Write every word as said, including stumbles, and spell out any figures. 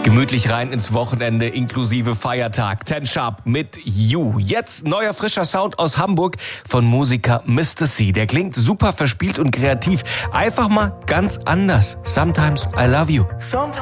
Gemütlich rein ins Wochenende inklusive Feiertag. Ten Sharp mit You. Jetzt neuer frischer Sound aus Hamburg von Musiker Mister C. Der klingt super verspielt und kreativ. Einfach mal ganz anders. Sometimes I love you.